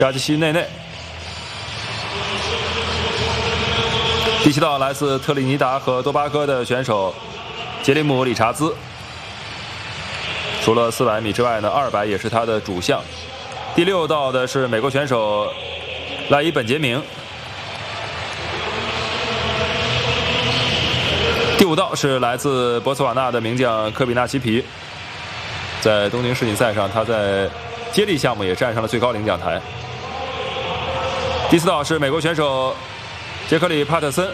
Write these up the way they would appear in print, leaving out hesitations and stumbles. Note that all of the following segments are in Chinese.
扎基西内内。第7道来自特立尼达和多巴哥的选手杰里姆·理查兹。除了400米之外呢，200也是他的主项。第6道的是美国选手赖伊·本杰明。第5道是来自博茨瓦纳的名将科比纳奇皮。在东京世锦赛上，他在接力项目也站上了最高领奖台。第4道是美国选手杰克里·帕特森。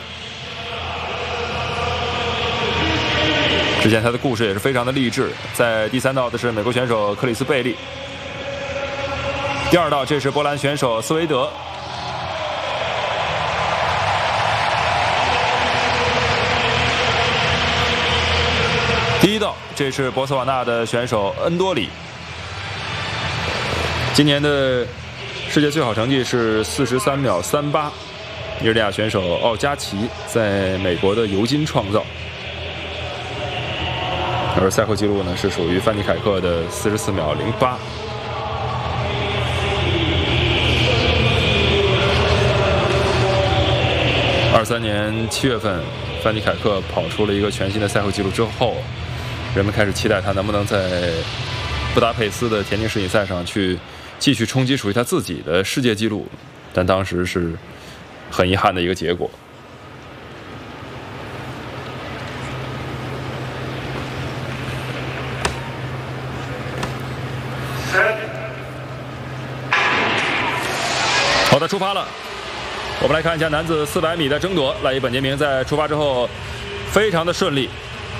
之前他的故事也是非常的励志。在第3道的是美国选手克里斯·贝利。第2道这是波兰选手斯维德。第1道这是博茨瓦纳的选手恩多里。今年的世界最好成绩是43秒38，尼日利亚选手奥加奇在美国的尤金创造，而赛后纪录呢是属于范尼凯克的44秒08。23年7月份，范尼凯克跑出了一个全新的赛后纪录之后，人们开始期待他能不能在布达佩斯的田径世锦赛上去继续冲击属于他自己的世界纪录，但当时是很遗憾的一个结果。好的，出发了。我们来看一下男子400米的争夺。赖伊·本杰明在出发之后非常的顺利，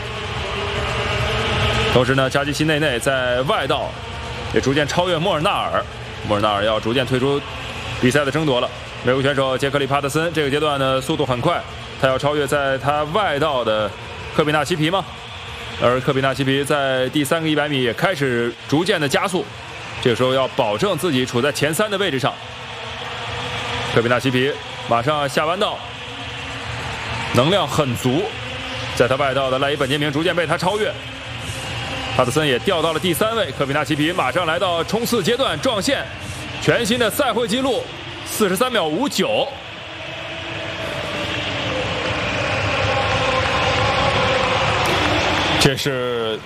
同时呢，扎基西内内在外道也逐渐超越莫尔纳尔，莫尔纳尔要逐渐退出比赛的争夺了。美国选手杰克里·帕特森这个阶段呢速度很快，他要超越在他外道的科比纳奇皮吗？而科比纳奇皮在第3个100米也开始逐渐的加速，这个时候要保证自己处在前3的位置上。科比纳奇皮马上下弯道，能量很足，在他外道的赖伊·本杰明逐渐被他超越。帕特森也掉到了第3位，科比纳奇皮马上来到冲刺阶段撞线，全新的赛会纪录43秒59。这是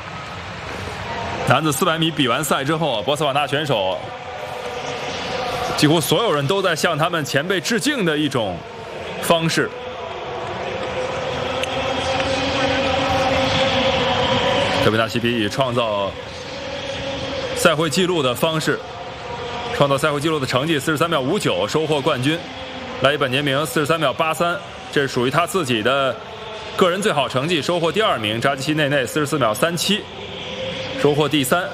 男子400米比完赛之后，博茨瓦纳选手几乎所有人都在向他们前辈致敬的一种方式。科比纳奇皮以创造赛会纪录的方式，创造赛会纪录的成绩43秒59，收获冠军。赖伊·本杰明43秒83，这是属于他自己的个人最好成绩，收获第2名。扎基西内内44秒37，收获第3。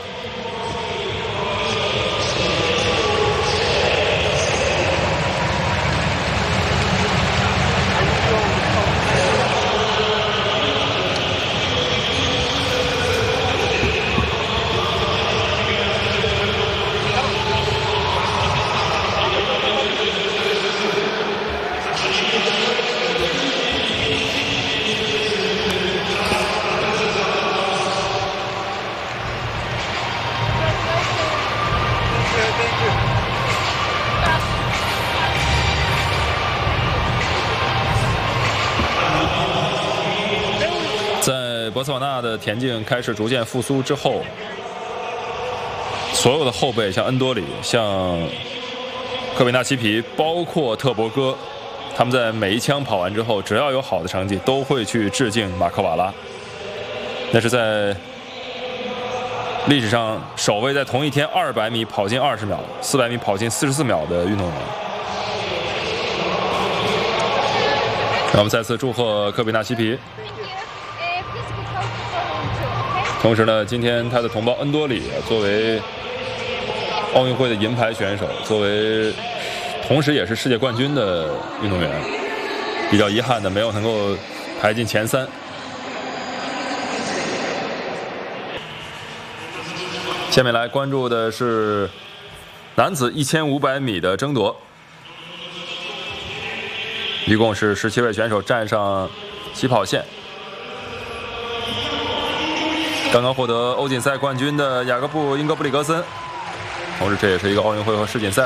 博茨瓦纳的田径开始逐渐复苏之后，所有的后辈像恩多里、像科比纳奇皮，包括特博戈，他们在每一枪跑完之后，只要有好的成绩，都会去致敬马克瓦拉。那是在历史上首位在同一天200米跑进20秒、400米跑进44秒的运动员。让我们再次祝贺科比纳奇皮。同时呢，今天他的同胞恩多里作为奥运会的银牌选手，作为同时也是世界冠军的运动员，比较遗憾的没有能够排进前3。下面来关注的是男子1500米的争夺，一共是17位选手站上起跑线。刚刚获得欧锦赛冠军的雅各布·英格布里格森同时这也是一个奥运会和世锦赛